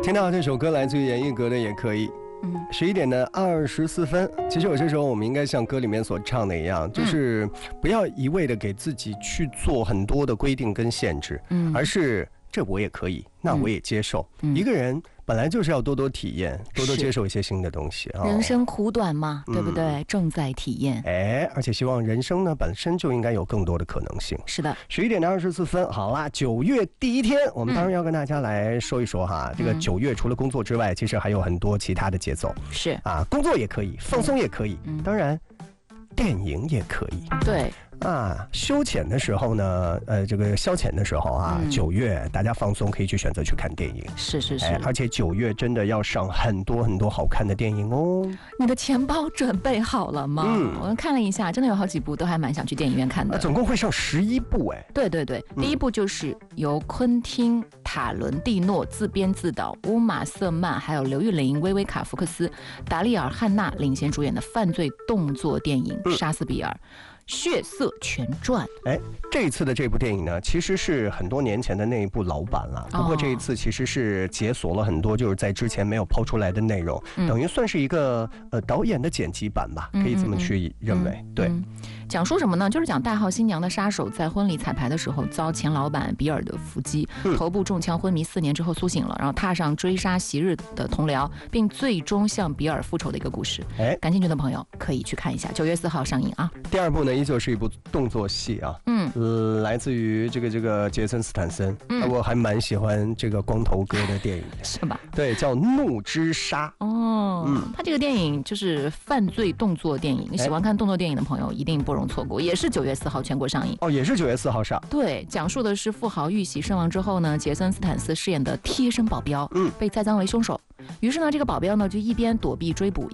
听到这首歌来自于严艺格的《也可以》。11点的24分，其实有些时候我们应该像歌里面所唱的一样，就是不要一味的给自己去做很多的规定跟限制，而是这我也可以，那我也接受。一个人本来就是要多多体验，多多接受一些新的东西啊。 人生苦短嘛，对不对？重在体验。 而且希望人生呢本身就应该有更多的可能性。 是的 ，11点的24分，好啦，9月第一天，我们当然要跟大家来说一说哈。这个9月除了工作之外，其实还有很多其他的节奏。 是啊，工作也可以，放松也可以，当然，电影也可以。 对。 休闲的时候呢，这个消遣的时候啊，9月大家放松可以去选择去看电影。 是， 而且9月真的要上很多很多好看的电影哦。 你的钱包准备好了吗？我看了一下，真的有好几部都还蛮想去电影院看的。 总共会上11部对，第一部就是由昆汀·塔伦蒂诺自编自导，乌玛·瑟曼还有刘玉玲、薇薇卡·福克斯、达利尔·汉娜领衔主演的犯罪动作电影《杀死比尔》。血色全传。 这一次的这部电影呢，其实是很多年前的那一部老版了。不过这一次其实是解锁了很多就是在之前没有抛出来的内容，等于算是一个导演的剪辑版吧，可以这么去认为。对。 讲述什么呢？就是讲代号新娘的杀手在婚礼彩排的时候遭前老板比尔的伏击，头部中枪昏迷4年之后苏醒了，然后踏上追杀昔日的同僚，并最终向比尔复仇的一个故事。感兴趣的朋友可以去看一下，9月4号上映啊。 第二部呢，依旧是一部动作戏啊，来自于这个杰森斯坦森，我还蛮喜欢这个光头哥的电影， 是吧？ 对，叫《怒之沙》。 他这个电影就是犯罪动作电影，喜欢看动作电影的朋友一定不容错过，也是9月4号全国上映。 也是9月4号上。 对，讲述的是富豪遇袭身亡之后呢，杰森斯坦斯饰演的贴身保镖，被栽赃为凶手。于是呢，这个保镖呢就一边躲避追捕，